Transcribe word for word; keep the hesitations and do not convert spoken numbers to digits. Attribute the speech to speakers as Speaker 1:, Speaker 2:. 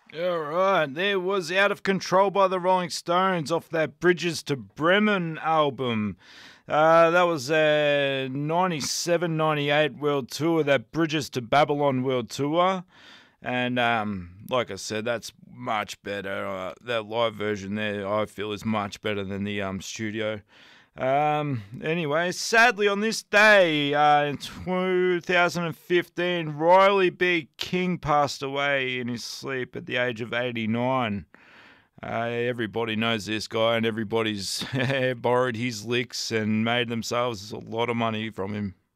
Speaker 1: All right, there was Out of Control by the Rolling Stones off that Bridges to Bremen album. Uh, that was a ninety-seven ninety-eight world tour, that Bridges to Babylon world tour. And um, like I said, that's much better. Uh, that live version there, I feel, is much better than the um, studio. Um, anyway, sadly on this day uh, in two thousand fifteen, Riley B. King passed away in his sleep at the age of eighty-nine. Uh, everybody knows this guy, and everybody's borrowed his licks and made themselves a lot of money from him.